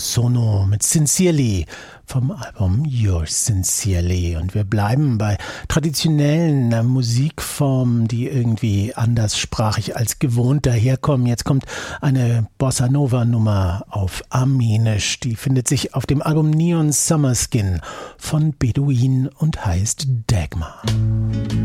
Sono mit Sincerely vom Album Yours Sincerely. Und wir bleiben bei traditionellen Musikformen, die irgendwie anderssprachig als gewohnt daherkommen. Jetzt kommt eine Bossa Nova Nummer auf Armenisch. Die findet sich auf dem Album Neon Summer Skin von Beduin und heißt Dagmar.